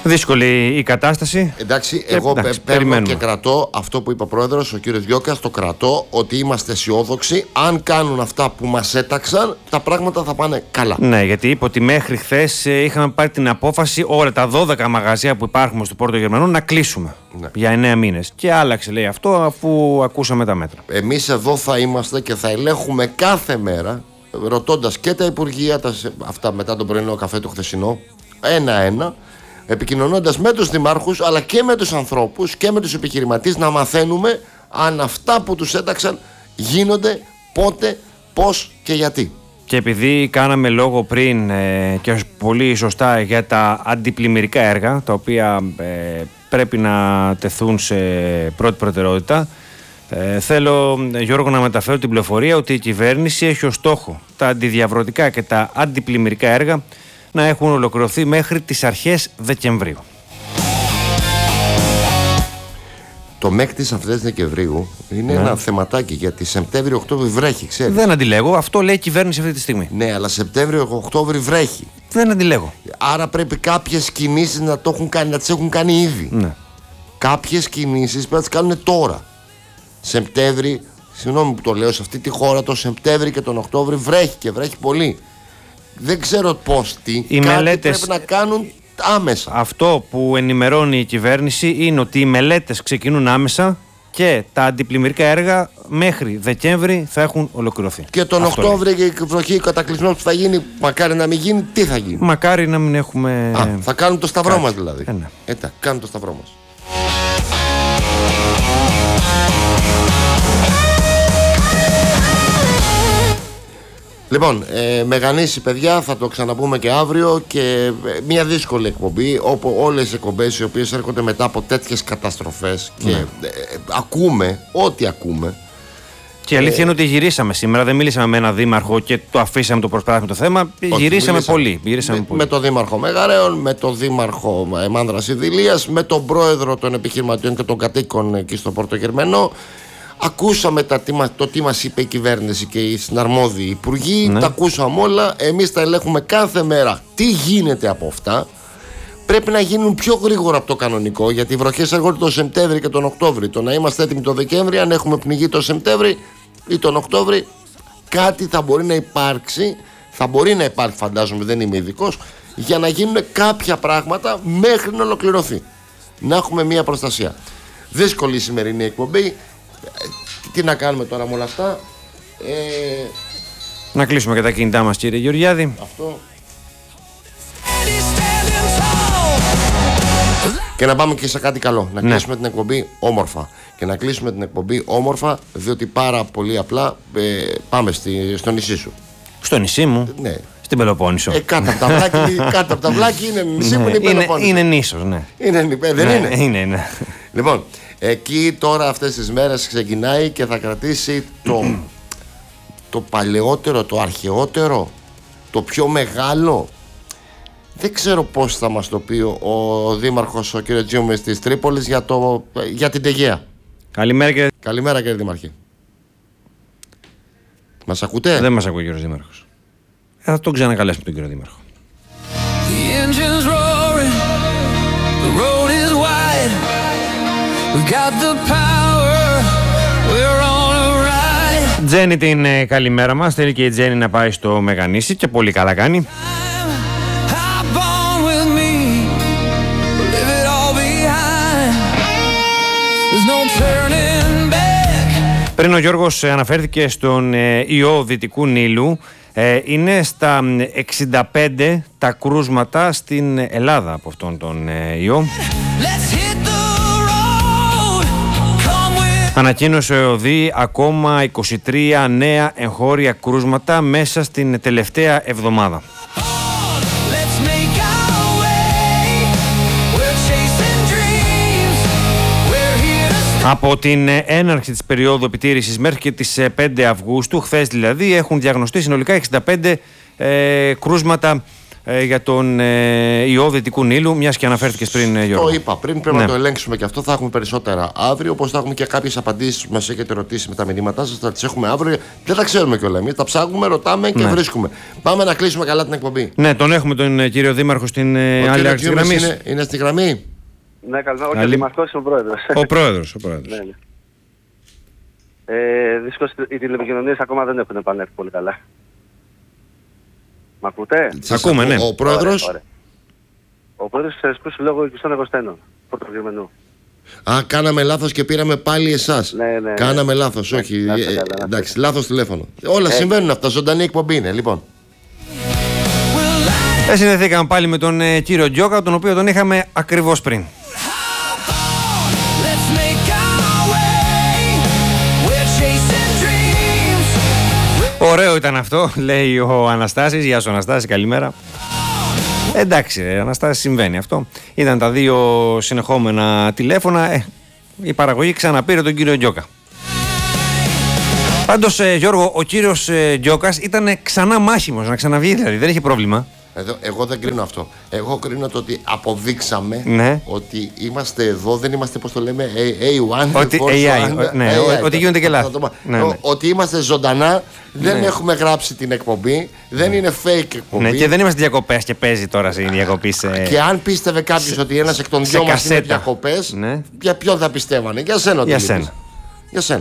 Δύσκολη η κατάσταση. Εντάξει, εγώ παίρνω και κρατώ αυτό που είπε ο πρόεδρος, ο κύριος Γιώκας, το κρατώ, ότι είμαστε αισιόδοξοι. Αν κάνουν αυτά που μας έταξαν, τα πράγματα θα πάνε καλά. Ναι, γιατί είπε ότι μέχρι χθες είχαμε πάρει την απόφαση όλα τα 12 μαγαζιά που υπάρχουν στο Πόρτο Γερμανό να κλείσουμε για 9 μήνες. Και άλλαξε, λέει, αυτό αφού ακούσαμε τα μέτρα. Εμείς εδώ θα είμαστε και θα ελέγχουμε κάθε μέρα, ρωτώντας και τα υπουργεία, αυτά μετά τον πρωινό καφέ του χθεσινό, ένα-ένα, επικοινωνώντας με τους δημάρχους αλλά και με τους ανθρώπους και με τους επιχειρηματίες, να μαθαίνουμε αν αυτά που τους έταξαν γίνονται, πότε, πώς και γιατί. Και επειδή κάναμε λόγο πριν και πολύ σωστά για τα αντιπλημμυρικά έργα, τα οποία πρέπει να τεθούν σε πρώτη προτεραιότητα, θέλω, Γιώργο, να μεταφέρω την πληροφορία ότι η κυβέρνηση έχει ως στόχο τα αντιδιαβρωτικά και τα αντιπλημμυρικά έργα να έχουν ολοκληρωθεί μέχρι τις αρχές Δεκεμβρίου. Το μέχρι τις αρχές Δεκεμβρίου είναι ένα θεματάκι, γιατί Σεπτέμβριο-Οκτώβριο βρέχει, ξέρεις. Δεν αντιλέγω, αυτό λέει η κυβέρνηση αυτή τη στιγμή. Ναι, αλλά Σεπτέμβριο-Οκτώβριο βρέχει. Δεν αντιλέγω. Άρα πρέπει κάποιες κινήσεις να τις έχουν κάνει ήδη. Ναι. Κάποιες κινήσεις πρέπει να τις κάνουν τώρα. Σεπτέμβρη, συγγνώμη που το λέω, σε αυτή τη χώρα το Σεπτέμβρη και τον Οκτώβριο βρέχει και βρέχει πολύ. Δεν ξέρω πώς οι μελέτες πρέπει να κάνουν άμεσα. Αυτό που ενημερώνει η κυβέρνηση είναι ότι οι μελέτες ξεκινούν άμεσα και τα αντιπλημμυρικά έργα μέχρι Δεκέμβρη θα έχουν ολοκληρωθεί. Και τον Οκτώβριο και η βροχή, ο κατακλυσμός που θα γίνει, μακάρι να μην γίνει, τι θα γίνει? Μακάρι να μην έχουμε. Θα κάνουν το σταυρό μας δηλαδή. Ναι. Κάνουν το σταυρό μας. Λοιπόν, Μεγανήσι, παιδιά, θα το ξαναπούμε και αύριο, και μια δύσκολη εκπομπή, όπου όλες οι εκπομπές οι οποίες έρχονται μετά από τέτοιες καταστροφές και ακούμε ό,τι ακούμε. Και η αλήθεια είναι ότι γυρίσαμε σήμερα, δεν μίλησαμε με έναν δήμαρχο και το αφήσαμε, το προσπάθαμε το θέμα. Γυρίσαμε πολύ. Με τον δήμαρχο Μεγαρέων, με τον δήμαρχο Μάνδρας Ιδηλίας, με τον πρόεδρο των επιχειρηματιών και των κατοίκων εκεί στο Πόρτο Γερμανό. Ακούσαμε το τι μας είπε η κυβέρνηση και οι συναρμόδιοι υπουργοί. Τα ακούσαμε όλα. Εμείς τα ελέγχουμε κάθε μέρα. Τι γίνεται από αυτά? Πρέπει να γίνουν πιο γρήγορα από το κανονικό, γιατί οι βροχές έρχονται τον Σεπτέμβρη και τον Οκτώβρη. Το να είμαστε έτοιμοι τον Δεκέμβρη, αν έχουμε πνιγεί τον Σεπτέμβρη ή τον Οκτώβρη, κάτι θα μπορεί να υπάρξει. Θα μπορεί να υπάρχει, φαντάζομαι, δεν είμαι ειδικός, για να γίνουν κάποια πράγματα μέχρι να ολοκληρωθεί. Να έχουμε μια προστασία. Δύσκολη η σημερινή εκπομπή. Τι να κάνουμε τώρα με όλα αυτά? Να κλείσουμε και τα κινητά μας, κύριε Γεωργιάδη. Αυτό. Και να πάμε και σε κάτι καλό. Να κλείσουμε την εκπομπή όμορφα. Και να κλείσουμε την εκπομπή όμορφα, διότι πάρα πολύ απλά πάμε στο νησί σου. Στο νησί μου? Ναι. Στην Πελοπόννησο. Κάτω από τα βλάκι είναι νησί μου, είναι η Πελοπόννησο. Είναι νήσος, ναι. Δεν είναι? Είναι. Λοιπόν, εκεί τώρα αυτές τις μέρες ξεκινάει και θα κρατήσει το παλαιότερο, το αρχαιότερο, το πιο μεγάλο. Δεν ξέρω πώς θα μας το πει ο δήμαρχος, ο κ. Τζιούμης της Τρίπολης, για την Τεγέα. Καλημέρα, κύριε Δήμαρχε. Μας ακούτε? Δεν μας ακούει ο κύριος Δήμαρχος. Θα τον ξανακαλέσουμε τον κύριο Δήμαρχο. Τζέννη, την καλημέρα μας. Θέλει και η Τζέννη να πάει στο Μεγανήσι και πολύ καλά κάνει. Πριν ο Γιώργος αναφέρθηκε στον ιό Δυτικού Νείλου. Είναι στα 65 τα κρούσματα στην Ελλάδα από αυτόν τον ιό. Ανακοίνωσε ο ΟΔΗ ακόμα 23 νέα εγχώρια κρούσματα μέσα στην τελευταία εβδομάδα. Από την έναρξη της περίοδου επιτήρησης μέχρι και τις 5 Αυγούστου, χθες δηλαδή, έχουν διαγνωστεί συνολικά 65 κρούσματα για τον ιό Δυτικού Νείλου, μιας και αναφέρθηκες πριν, Γιώργο. Το είπα πριν, πρέπει να το ελέγξουμε και αυτό. Θα έχουμε περισσότερα αύριο. Όπως θα έχουμε και κάποιες απαντήσεις που μας έχετε ρωτήσει με τα μηνύματά σας. Θα τις έχουμε αύριο. Δεν τα ξέρουμε κιόλας. Εμείς τα ψάχνουμε, ρωτάμε και βρίσκουμε. Πάμε να κλείσουμε καλά την εκπομπή. Ναι, τον έχουμε τον κύριο Δήμαρχο στην άλλη άκρη της γραμμής. Είναι στη γραμμή. Ναι, καλώς. Όχι, ο Δήμαρχος, ο Πρόεδρος. Ο Πρόεδρος. Ναι. Δυστυχώς οι τηλεπικοινωνίες ακόμα δεν έχουν επανέλθει πολύ καλά. Μ' ακούτε? Ακούμε, ναι. Ο Πρόεδρος. Ωραία. Ο Πρόεδρος της Εθνικού Συλλόγου Οικιστών Εγωστένων, Πρωτογερμενού. Κάναμε λάθος και πήραμε πάλι εσάς. Ναι. Κάναμε λάθος, όχι. Εντάξει, λάθος τηλέφωνο. Όλα συμβαίνουν αυτά. Ζωντανή εκπομπή είναι, λοιπόν. Συνδεθήκαμε πάλι με τον κύριο Τζόκα, τον οποίο τον είχαμε ακριβώς πριν. Ωραίο ήταν αυτό, λέει ο Αναστάσης. Γεια σου Αναστάση, καλημέρα. Εντάξει Αναστάση, συμβαίνει αυτό. Ήταν τα δύο συνεχόμενα τηλέφωνα. Η παραγωγή ξαναπήρε τον κύριο Τζόκα. Πάντως Γιώργο, ο κύριος Τζόκας ήταν ξανά μάχημος, να ξαναβγεί δηλαδή, δεν είχε πρόβλημα. Εγώ δεν κρίνω αυτό. Εγώ κρίνω το ότι αποδείξαμε ότι είμαστε εδώ, δεν είμαστε, πώς το λέμε, A1. Ότι AI, ότι γίνονται και λάθη. Ότι είμαστε ζωντανά, δεν έχουμε γράψει την εκπομπή, δεν είναι fake εκπομπή. Ναι, και δεν είμαστε διακοπές και παίζει τώρα στην διακοπή. Και αν πίστευε κάποιος ότι ένας εκ των δυο μας είναι διακοπές, για ποιον θα πιστεύανε? Για σένα. Για σένα.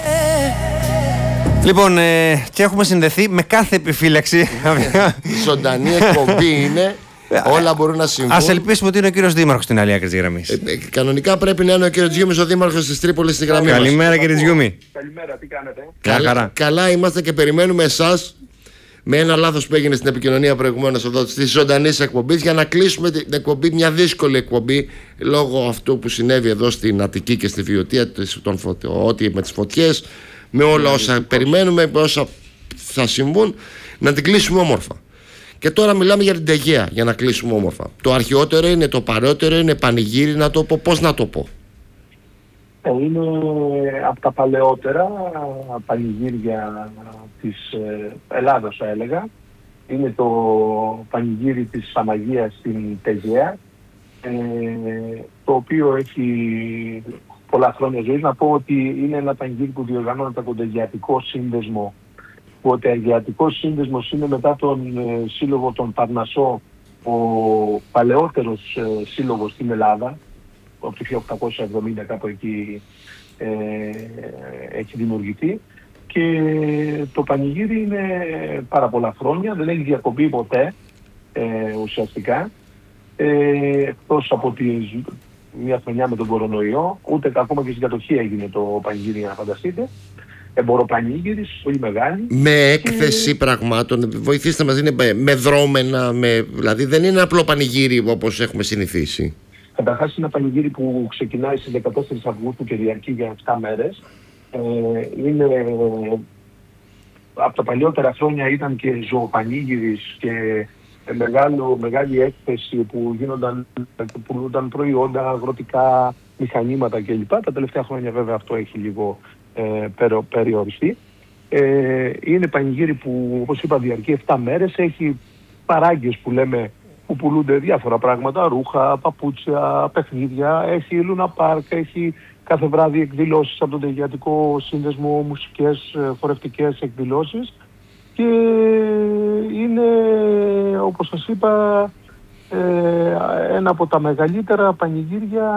Λοιπόν, και έχουμε συνδεθεί με κάθε επιφύλαξη. Ζωντανή εκπομπή είναι. Όλα μπορούν να συμβούν. Ας ελπίσουμε ότι είναι ο κύριος Δήμαρχος στην άλλη άκρη της γραμμής. Κανονικά πρέπει να είναι ο κύριος Τζιούμης, ο Δήμαρχος της Τρίπολης στη γραμμή μας. Καλημέρα κύριε Τζιούμη. Καλημέρα, τι κάνετε? Καλά είμαστε και περιμένουμε εσάς με ένα λάθος που έγινε στην επικοινωνία προηγουμένως εδώ τη ζωντανή εκπομπή για να κλείσουμε την εκπομπή, μια δύσκολη εκπομπή λόγω αυτού που συνέβη εδώ στην Αττική και στη Βιωτία, ότι με τις φωτιές, με όλα όσα περιμένουμε, με όσα θα συμβούν, να την κλείσουμε όμορφα. Και τώρα μιλάμε για την Τεγέα, για να κλείσουμε όμορφα. Το αρχαιότερο είναι, το παλαιότερο είναι, πανηγύρι να το πω, πώς να το πω? Είναι από τα παλαιότερα πανηγύρια της Ελλάδος, θα έλεγα. Είναι το πανηγύρι της Αμαγίας στην Τεγέα, το οποίο έχει πολλά χρόνια ζωής. Να πω ότι είναι ένα πανηγύρι που διοργανώνεται από τον Αιγαιατικό Σύνδεσμο. Ο Αιγαιατικός Σύνδεσμος είναι μετά τον σύλλογο των Παρνασσό ο παλαιότερος σύλλογος στην Ελλάδα. Από το 1870 κάπου εκεί έχει δημιουργηθεί. Και το πανηγύρι είναι πάρα πολλά χρόνια, δεν έχει διακοπεί ποτέ ουσιαστικά. Εκτός από μια χρονιά με τον κορονοϊό, ούτε ακόμα και στην κατοχή έγινε το πανηγύρι, να φανταστείτε. Εμποροπανήγυρη, πολύ μεγάλη. Με έκθεση πραγμάτων, βοηθήστε μας, είναι με δρόμενα, δηλαδή δεν είναι απλό πανηγύρι όπως έχουμε συνηθίσει. Καταρχάς είναι ένα πανηγύρι που ξεκινάει στις 14 Αυγούστου και διαρκεί για 7 μέρες. Είναι από τα παλιότερα χρόνια, ήταν και ζωοπανήγυρης και μεγάλη έκθεση που πουλούνταν προϊόντα, αγροτικά μηχανήματα κλπ. Τα τελευταία χρόνια βέβαια αυτό έχει λίγο περιοριστεί. Είναι πανηγύρι που, όπως είπα, διαρκεί 7 μέρες. Έχει παράγκες που λέμε, που πουλούνται διάφορα πράγματα, ρούχα, παπούτσια, παιχνίδια. Έχει Λούνα Πάρκ, έχει κάθε βράδυ εκδηλώσεις από τον Αιγαιατικό Σύνδεσμο, μουσικές, χορευτικές εκδηλώσεις. Και είναι, όπως σας είπα, ένα από τα μεγαλύτερα πανηγύρια.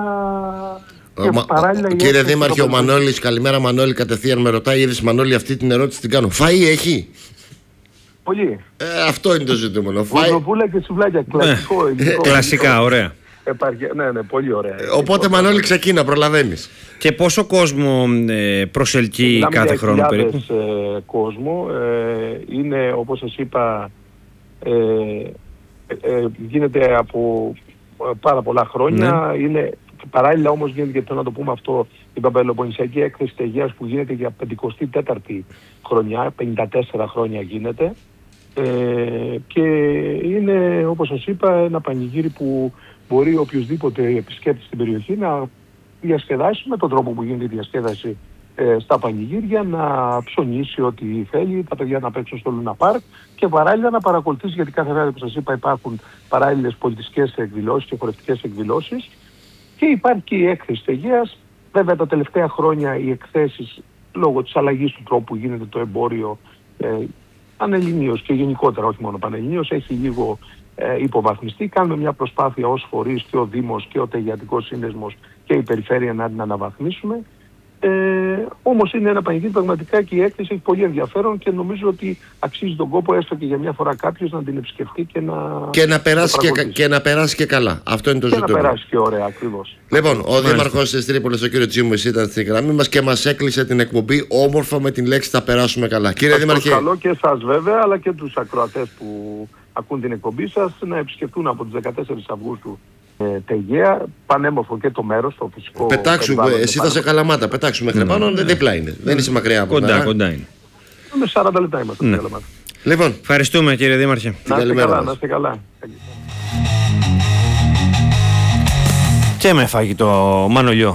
Κύριε Δήμαρχε, ο Μανώλης, καλημέρα Μανώλη, κατευθείαν με ρωτάει, είδες Μανώλη αυτή την ερώτηση την κάνω. Φαΐ έχει? Πολύ. Αυτό είναι το ζητούμενο. Βουρνοπούλα και σουβλάκια, κλασικό. Κλασικά, ωραία. Ναι, πολύ ωραία. Οπότε Μανώλη ξεκίνα, προλαβαίνεις. Και πόσο κόσμο προσελκύει κάθε χρόνο περίπου? Κόσμο. Είναι, όπως σας είπα, γίνεται από πάρα πολλά χρόνια. Είναι, παράλληλα όμως γίνεται, και θέλω να το πούμε αυτό, η Παπελοποννησιακή Έκθεση Τεγέας που γίνεται για 54η χρονιά, 54 χρόνια γίνεται. Και είναι, όπως σας είπα, ένα πανηγύρι που μπορεί οποιοδήποτε επισκέπτης στην περιοχή να διασκεδάσει με τον τρόπο που γίνεται η διασκέδαση στα πανηγύρια, να ψωνίσει ό,τι θέλει, τα παιδιά να παίξουν στο Λούνα Πάρκ και παράλληλα να παρακολουθήσει, γιατί κάθε μέρα που σας είπα υπάρχουν παράλληλες πολιτιστικές εκδηλώσεις και χορευτικές εκδηλώσεις, και υπάρχει και η έκθεση Αιγαίας. Βέβαια τα τελευταία χρόνια οι εκθέσεις, λόγω της αλλαγής του τρόπου που γίνεται το εμπόριο πανελληνίως και γενικότερα, όχι μόνο πανελληνίως, έχει λίγο υποβαθμιστεί. Κάνουμε μια προσπάθεια ως φορείς, και ο Δήμος και ο Τεγιατικός Σύνδεσμος και η Περιφέρεια, να την αναβαθμίσουμε. Όμως είναι ένα πανηγύρι πραγματικά, και η έκθεση έχει πολύ ενδιαφέρον και νομίζω ότι αξίζει τον κόπο, έστω και για μια φορά, κάποιος να την επισκεφτεί και να περάσει και καλά. Αυτό είναι το ζήτημα. Και να περάσει και ωραία, ακριβώς. Λοιπόν, ο Δήμαρχος της Τρίπολης, ο κ. Τζίμου, ήταν στην γραμμή μας και μας έκλεισε την εκπομπή όμορφα με την λέξη «θα περάσουμε καλά». Κύριε Δήμαρχε. Καλό και εσάς βέβαια, αλλά και τους ακροατές που ακούν την εκπομπή σας, να επισκεφτούν από τις 14 Αυγούστου Αιγαία, πανέμορφο και το μέρος, το φυσικό. Πετάξουμε, εσύ θα σε Καλαμάτα, πετάξουμε μέχρι πάνω, δίπλα είναι. Δεν είσαι μακριά από κοντά είναι. Με 40 λεπτά είμαστε στην Καλαμάτα. Λοιπόν, ευχαριστούμε κύριε Δήμαρχε. Να είστε καλά. Και με φάγει το Μανολιό.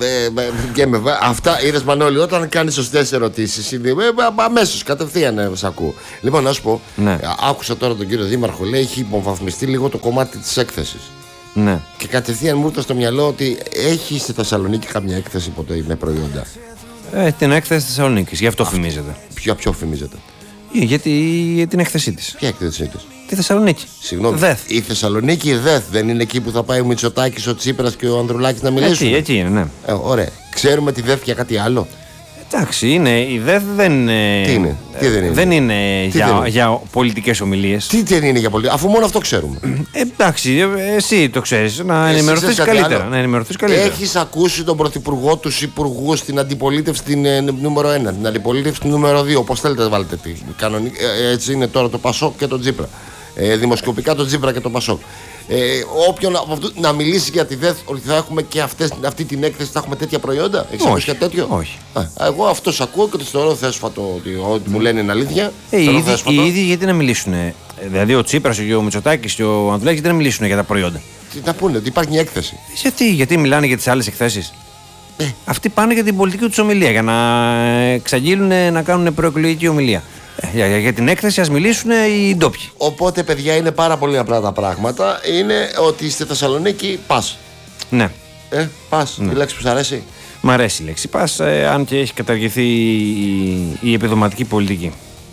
Αυτά είδες, Μανώλη, όταν κάνεις σωστές ερωτήσεις αμέσως κατευθείαν σ' ακούω. Λοιπόν, να σου πω, άκουσα τώρα τον κύριο Δήμαρχο, λέει έχει υποβαθμιστεί λίγο το κομμάτι της έκθεσης. Ναι. Και κατευθείαν μου ήρθε στο μυαλό ότι έχει στη Θεσσαλονίκη καμιά έκθεση ποτέ με προϊόντα? Την έκθεση της Θεσσαλονίκης, γι' αυτό φημίζεται. Ποιο φημίζεται? Για την έκθεσή της. Ποια έκθεσή της? Τη Θεσσαλονίκη. Συγγνώμη. Η Θεσσαλονίκη δεν είναι εκεί που θα πάει ο Μητσοτάκης, ο Τσίπρας και ο Ανδρουλάκης να μιλήσουν? Έτσι είναι, ναι. Ωραία. Ξέρουμε τη ΔΕΘ για κάτι άλλο? Εντάξει, η ΔΕΘ δεν είναι. Τι είναι? Δεν είναι για πολιτικές ομιλίες. Τι δεν είναι για πολιτικές, αφού μόνο αυτό ξέρουμε. Εντάξει, εσύ το ξέρεις. Να ενημερωθείς καλύτερα. Έχεις ακούσει τον πρωθυπουργό, τους υπουργούς, την αντιπολίτευση την νούμερο 1, την αντιπολίτευση την νούμερο 2, όπως θέλετε βάλετε τη. Έτσι είναι τώρα το Πασόκ και το Τσίπρα. Δημοσκοπικά το Τσίπρα και το Πασόκ. Όποιον από αυτού να μιλήσει για τη ΔΕΘ, ότι θα έχουμε και αυτή την έκθεση, θα έχουμε τέτοια προϊόντα? Έχεις ακούσει κάτι τέτοιο? Όχι. Εγώ αυτό ακούω και το θεωρώ θέσφατο, ότι ό,τι μου λένε είναι αλήθεια. Οι ίδιοι γιατί να μιλήσουν? Δηλαδή ο Τσίπρας και ο Μητσοτάκης και ο Ανδρουλάκης γιατί να μιλήσουν για τα προϊόντα? Τι να πούνε, ότι υπάρχει μια έκθεση. Γιατί μιλάνε για τις άλλες εκθέσεις? Αυτοί πάνε για την πολιτική τους ομιλία, για να εξαγγείλουν, να κάνουν προεκλογική ομιλία. Για την έκθεση ας μιλήσουν οι ντόπιοι. Οπότε, παιδιά, είναι πάρα πολύ απλά τα πράγματα. Είναι ότι στη Θεσσαλονίκη πας. Ναι. Πας. Η λέξη που σου αρέσει? Μ' αρέσει η λέξη πας, αν και έχει καταργηθεί η επιδοματική πολιτική.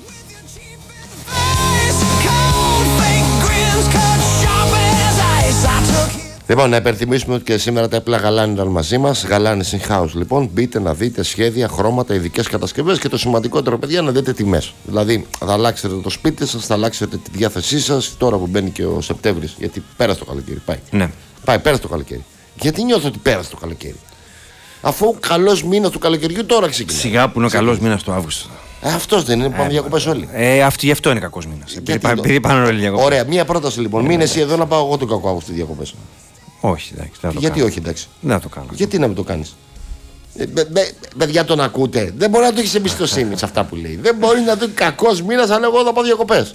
Λοιπόν, να υπενθυμίσουμε ότι και σήμερα τα έπλα Γαλάνη ήταν μαζί μας. Γαλάνη in house, λοιπόν. Μπείτε να δείτε σχέδια, χρώματα, ειδικές κατασκευές και το σημαντικότερο, παιδιά, να δείτε τιμές. Δηλαδή, θα αλλάξετε το σπίτι σας, θα αλλάξετε τη διάθεσή σας τώρα που μπαίνει και ο Σεπτέμβρης. Γιατί πέρασε το καλοκαίρι. Ναι. Πέρασε το καλοκαίρι. Γιατί νιώθω ότι πέρασε το καλοκαίρι? Αφού ο καλός μήνας του καλοκαιριού τώρα ξεκινάει. Σιγά που είναι ο καλός μήνας το Αύγουστο. Αυτός δεν είναι που πάμε διακοπές όλοι? Γι' αυτό είναι κακός μήνας. Επειδή πάνε όλοι διακοπές. Ωραία, μία πρόταση λοιπόν. Μείνε εσύ εδώ να πάω εγώ τον κακό Αύγουστο διακοπές. Όχι, εντάξει. Γιατί όχι, εντάξει? Δεν το κάνω. Γιατί να μην το κάνεις? Παιδιά, τον ακούτε? Δεν μπορεί να το έχεις εμπιστοσύνη σε αυτά που λέει. Δεν μπορεί να το κακός μήνας, αλλά εγώ θα πάω διακοπές.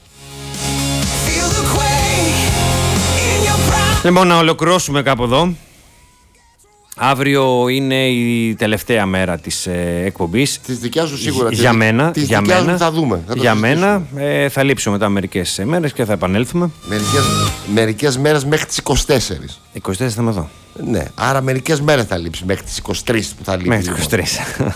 Λοιπόν, να ολοκληρώσουμε κάπου εδώ. Αύριο είναι η τελευταία μέρα της εκπομπής. Της δικιάς σου σίγουρα. Για μένα. Θα δούμε. Για μένα θα λείψω μετά μερικές μέρες και θα επανέλθουμε. Μερικές μέρες μέχρι τις 24. 24 θα είμαι εδώ. Ναι, άρα μερικές μέρες θα λείψει μέχρι τις 23 που θα λείψει. Μέχρι τις 23.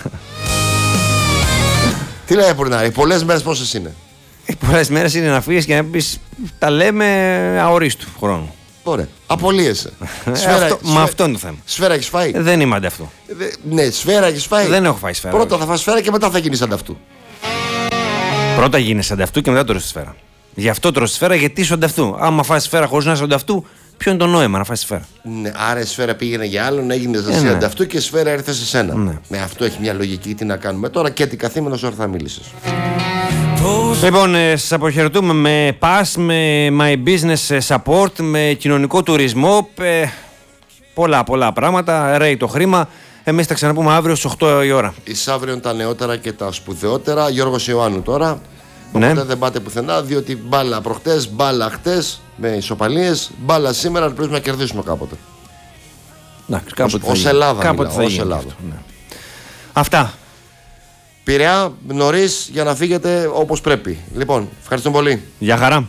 Τι λέει Πουρνάρη, πολλές μέρες πόσες είναι? Πολλές μέρες είναι να φύγεις και να πεις τα λέμε αορίστου χρόνου. Ωραία. Απολύεσαι. Αυτό είναι το θέμα. Σφαίρα έχεις φάει? Δεν είμαι ανταυτού. Ναι, σφαίρα έχεις φάει? Δεν έχω φάει σφαίρα. Πρώτα θα φας σφαίρα και μετά θα γίνεις ανταυτού. Πρώτα γίνεις ανταυτού και μετά τρως σφαίρα. Γι' αυτό τρως σφαίρα, γιατί είσαι ανταυτού. Άμα φας σφαίρα χωρίς να είσαι ανταυτού, ποιο είναι το νόημα να φας σφαίρα? Ναι, άρα η σφαίρα πήγαινε για άλλον, έγινε εσύ ανταυτού και η σφαίρα ήρθε σε σένα. Ναι, αυτό έχει μια λογική. Τι να κάνουμε τώρα και τι καθήμενος ώρα θα μίλησες. Λοιπόν, σας αποχαιρετούμε με PAS, με My Business Support, με κοινωνικό τουρισμό, πολλά πράγματα, ρέει το χρήμα. Εμείς θα ξαναπούμε αύριο στις 8 η ώρα. Εις αύριο τα νεότερα και τα σπουδαιότερα. Γιώργος Ιωάννου τώρα. Οπότε δεν πάτε πουθενά, διότι μπάλα προχτές, μπάλα χτες, με ισοπαλίες, μπάλα σήμερα, πρέπει να κερδίσουμε κάποτε. Ως Ελλάδα κάποτε μιλάω, ως Ελλάδα. Αυτό, Ναι. Αυτά. Πειραιά νωρίς για να φύγετε όπως πρέπει. Λοιπόν, ευχαριστούμε πολύ. Γεια χαρά.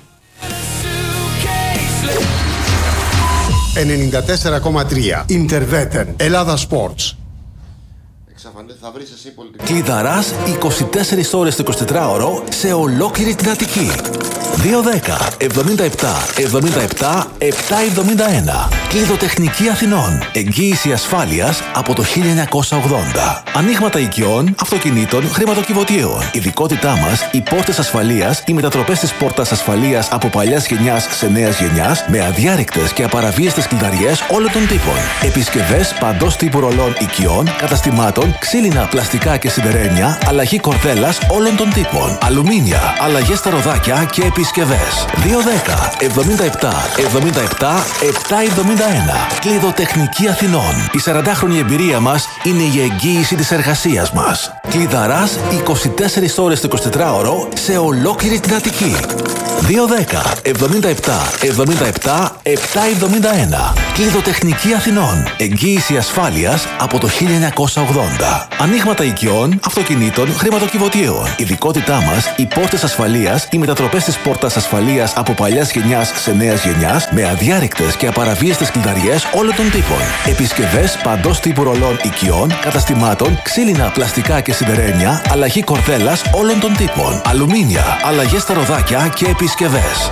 94,3 Ιντερβέτεν Ελλάδα Sports. Θα βρεις εσύ πολιτική. Κλειδαράς 24 ώρες το 24ωρο σε ολόκληρη την Αττική. 210 77 77 771. Κλειδοτεχνική Αθηνών. Εγγύηση ασφάλειας από το 1980. Ανοίγματα οικειών, αυτοκινήτων, χρηματοκιβωτίων. Ειδικότητά μας, οι πόρτες ασφαλείας, οι μετατροπές της πόρτας ασφαλείας από παλιάς γενιάς σε νέας γενιάς, με αδιάρρηκτες και απαραβίαστες κλειδαριές όλων των τύπων. Επισκευές παντός τύπου ρολών οικειών, καταστημάτων, ξύλινα, πλαστικά και σιδερένια, αλλαγή κορδέλας όλων των τύπων. Αλουμίνια, αλλαγές στα ροδάκια και επισκευές. 210 77 77 771. Κλειδοτεχνική Αθηνών. Η 40χρονη εμπειρία μας είναι η εγγύηση της εργασίας μας. Κλειδαράς 24 ώρες το 24ωρο σε ολόκληρη την Αττική. 210 77 77 771. Κλειδοτεχνική Αθηνών. Εγγύηση ασφάλειας από το 1980. Ανοίγματα οικειών, αυτοκινήτων, χρηματοκιβωτίων. Ειδικότητά μας, οι πόρτες ασφαλείας, οι μετατροπές της πόρτας ασφαλείας από παλιάς γενιάς σε νέας γενιάς, με αδιάρρηκτες και απαραβίαστες κλειδαριές όλων των τύπων. Επισκευές παντός τύπου ρολών οικειών, καταστημάτων, ξύλινα, πλαστικά και σιδερένια, αλλαγή κορδέλας όλων των τύπων. Αλουμίνια, αλλαγές στα ροδάκια και επισκευές.